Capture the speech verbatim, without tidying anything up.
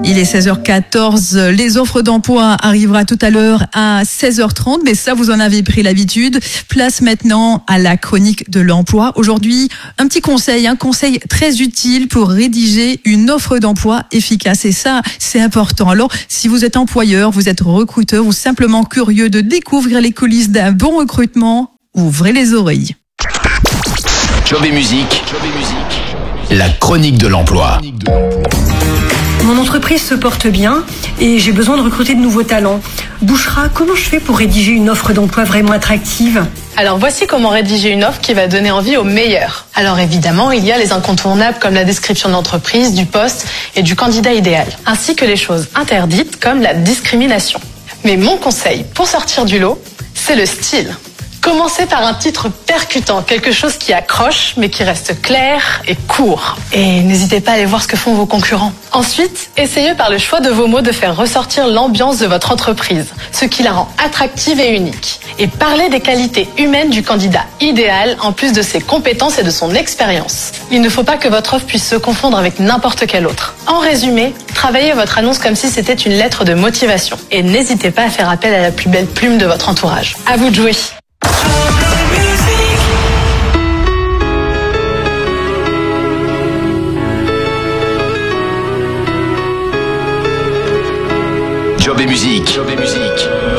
Il est seize heures quatorze, les offres d'emploi arrivera tout à l'heure à seize heures trente, mais ça vous en avez pris l'habitude. Place maintenant à la chronique de l'emploi. Aujourd'hui, un petit conseil, un conseil très utile pour rédiger une offre d'emploi efficace. Et ça, c'est important. Alors, si vous êtes employeur, vous êtes recruteur ou simplement curieux de découvrir les coulisses d'un bon recrutement, ouvrez les oreilles. Job et musique, la chronique de l'emploi. Mon entreprise se porte bien et j'ai besoin de recruter de nouveaux talents. Bouchra, comment je fais pour rédiger une offre d'emploi vraiment attractive ? Alors voici comment rédiger une offre qui va donner envie aux meilleurs. Alors évidemment, il y a les incontournables comme la description de l'entreprise, du poste et du candidat idéal, ainsi que les choses interdites comme la discrimination. Mais mon conseil pour sortir du lot, c'est le style. Commencez par un titre percutant, quelque chose qui accroche mais qui reste clair et court. Et n'hésitez pas à aller voir ce que font vos concurrents. Ensuite, essayez par le choix de vos mots de faire ressortir l'ambiance de votre entreprise, ce qui la rend attractive et unique. Et parlez des qualités humaines du candidat idéal en plus de ses compétences et de son expérience. Il ne faut pas que votre offre puisse se confondre avec n'importe quelle autre. En résumé, travaillez votre annonce comme si c'était une lettre de motivation. Et n'hésitez pas à faire appel à la plus belle plume de votre entourage. À vous de jouer. Job et musique. Job et musique.